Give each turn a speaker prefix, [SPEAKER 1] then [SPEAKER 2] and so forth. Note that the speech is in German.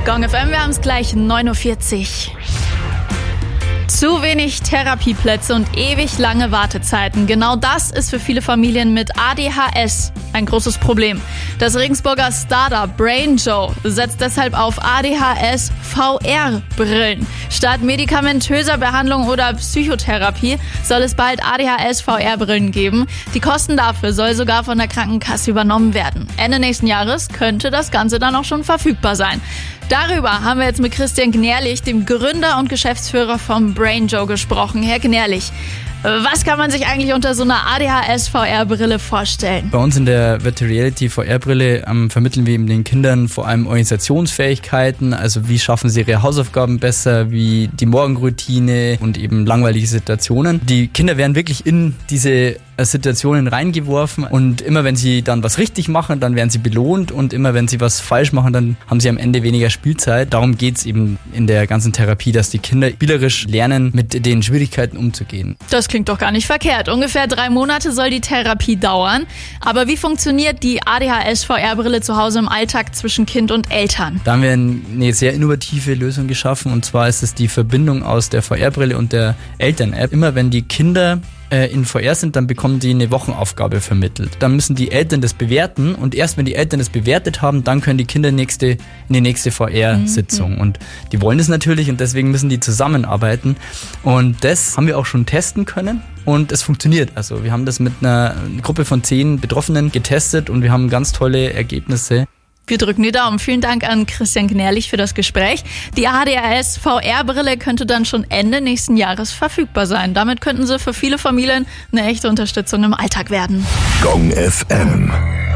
[SPEAKER 1] Gong FM, wir haben es gleich 9.40 Uhr. Zu wenig Therapieplätze und ewig lange Wartezeiten. Genau das ist für viele Familien mit ADHS ein großes Problem. Das Regensburger Startup BrainJoe setzt deshalb auf ADHS-VR-Brillen. Statt medikamentöser Behandlung oder Psychotherapie soll es bald ADHS-VR-Brillen geben. Die Kosten dafür soll sogar von der Krankenkasse übernommen werden. Ende nächsten Jahres könnte das Ganze dann auch schon verfügbar sein. Darüber haben wir jetzt mit Christian Gnährlich, dem Gründer und Geschäftsführer von BrainJoe, gesprochen. Herr Gnährlich, was kann man sich eigentlich unter so einer ADHS-VR-Brille vorstellen?
[SPEAKER 2] Bei uns in der Virtual Reality VR-Brille vermitteln wir eben den Kindern vor allem Organisationsfähigkeiten, also wie schaffen sie ihre Hausaufgaben besser, wie die Morgenroutine und eben langweilige Situationen. Die Kinder werden wirklich in diese Situationen reingeworfen und immer wenn sie dann was richtig machen, dann werden sie belohnt und immer wenn sie was falsch machen, dann haben sie am Ende weniger Spielzeit. Darum geht es eben in der ganzen Therapie, dass die Kinder spielerisch lernen, mit den Schwierigkeiten umzugehen.
[SPEAKER 1] Das klingt doch gar nicht verkehrt. Ungefähr 3 Monate soll die Therapie dauern. Aber wie funktioniert die ADHS-VR-Brille zu Hause im Alltag zwischen Kind und Eltern?
[SPEAKER 2] Da haben wir eine sehr innovative Lösung geschaffen und zwar ist es die Verbindung aus der VR-Brille und der Eltern-App. Immer wenn die Kinder in VR sind, dann bekommen die eine Wochenaufgabe vermittelt. Dann müssen die Eltern das bewerten und erst wenn die Eltern das bewertet haben, dann können die Kinder in die nächste VR-Sitzung. Und die wollen das natürlich und deswegen müssen die zusammenarbeiten. Und das haben wir auch schon testen können und es funktioniert. Also wir haben das mit einer Gruppe von 10 Betroffenen getestet und wir haben ganz tolle Ergebnisse.
[SPEAKER 1] Wir drücken die Daumen. Vielen Dank an Christian Gnährlich für das Gespräch. Die ADHS-VR-Brille könnte dann schon Ende nächsten Jahres verfügbar sein. Damit könnten sie für viele Familien eine echte Unterstützung im Alltag werden.
[SPEAKER 3] Gong FM.